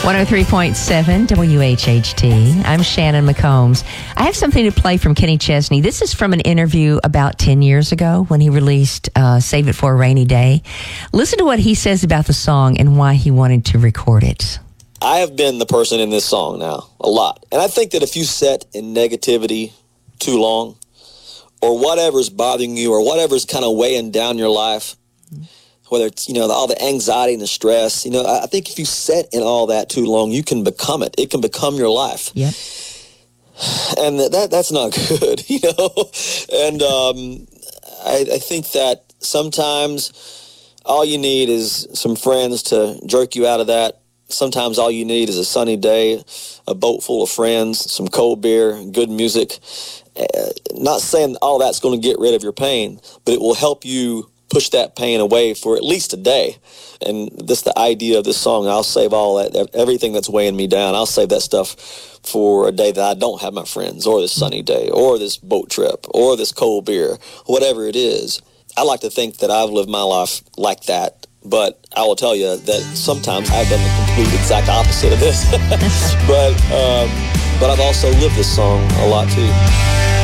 103.7 WHHT. I'm Shannon McCombs. I have something to play from Kenny Chesney. This is from an interview about 10 years ago when he released Save It for a Rainy Day. Listen to what he says about the song and why he wanted to record it. I have been the person in this song now, a lot. And I think that if you sit in negativity too long, or whatever's bothering you, or whatever's kind of weighing down your life, whether it's, all the anxiety and the stress, I think if you sit in all that too long, you can become it. It can become your life. Yep. And that's not good, And I think that sometimes all you need is some friends to jerk you out of that. Sometimes all you need is a sunny day, a boat full of friends, some cold beer, good music. Not saying all that's going to get rid of your pain, but it will help you push that pain away for at least a day. And that's the idea of this song. I'll save all that, everything that's weighing me down. I'll save that stuff for a day that I don't have my friends, or this sunny day, or this boat trip, or this cold beer, whatever it is. I like to think that I've lived my life like that, but I will tell you that sometimes I've done the complete exact opposite of this. But I've also lived this song a lot too.